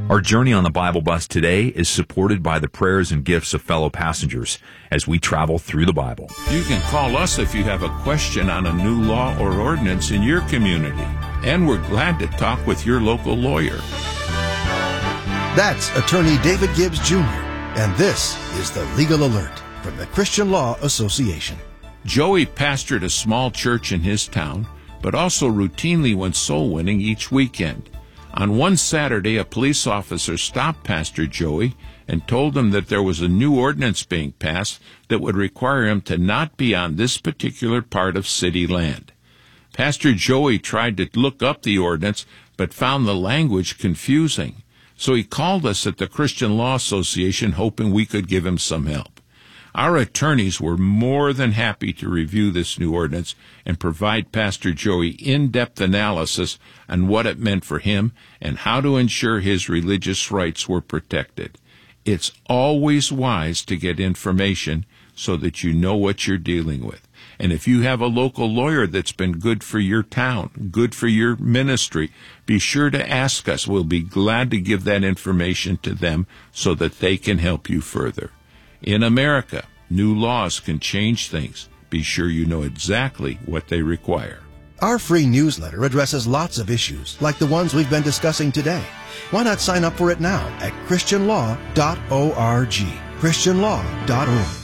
Our journey on the Bible Bus today is supported by the prayers and gifts of fellow passengers as we travel through the Bible. You can call us if you have a question on a new law or ordinance in your community, and we're glad to talk with your local lawyer. That's Attorney David Gibbs Jr., and this is the Legal Alert from the Christian Law Association. Joey pastored a small church in his town, but also routinely went soul winning each weekend. On one Saturday, a police officer stopped Pastor Joey and told him that there was a new ordinance being passed that would require him to not be on this particular part of city land. Pastor Joey tried to look up the ordinance, but found the language confusing. So he called us at the Christian Law Association, hoping we could give him some help. Our attorneys were more than happy to review this new ordinance and provide Pastor Joey in-depth analysis on what it meant for him and how to ensure his religious rights were protected. It's always wise to get information so that you know what you're dealing with. And if you have a local lawyer that's been good for your town, good for your ministry, be sure to ask us. We'll be glad to give that information to them so that they can help you further. In America, new laws can change things. Be sure you know exactly what they require. Our free newsletter addresses lots of issues like the ones we've been discussing today. Why not sign up for it now at christianlaw.org? christianlaw.org.